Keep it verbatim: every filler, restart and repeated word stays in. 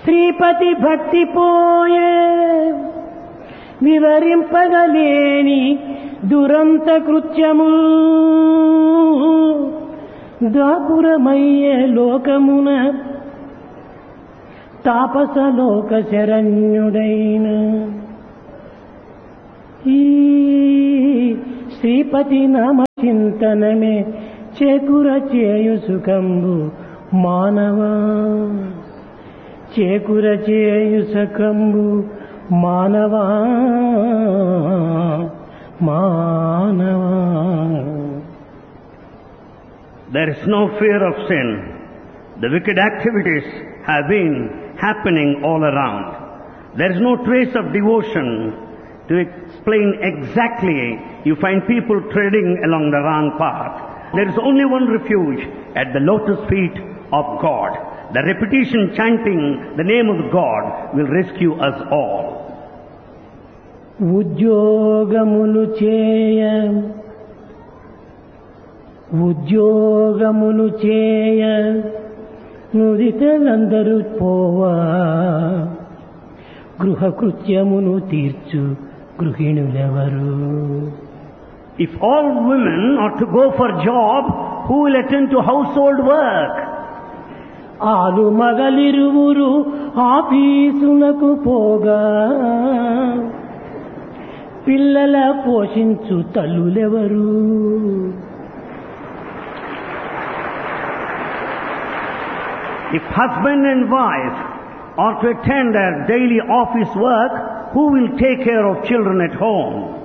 శ్రీపతి భక్తి పోయే వివరింపగలేని దురంత కృత్యము దాపురమయ్యే లోకమున తాపసలోక శరణ్యుడైన ఈ శ్రీపతి నామ చింతనమే చేకుర చేయు సుఖంబు మానవా చేకుర చేయు సుఖంబు మానవా మానవా. There is no fear of sin. The wicked activities have been happening all around. There is no trace of devotion. To explain exactly, you find people treading along the wrong path. There is only one refuge at the lotus feet of God. The repetition chanting the name of God will rescue us all. ఉద్యోగములు చేయ ఉద్యోగములు చేయ నుదితలందరూ పోవా గృహకృత్యమును తీర్చు గృహిణులెవరు. If all women are to go for job, who will attend to household work? ఆలు మగలిరువురు ఆఫీసులకు పోగా పిల్లల పోషించు తల్లులెవరు. If husband and wife are to attend their daily office work, who will take care of children at home?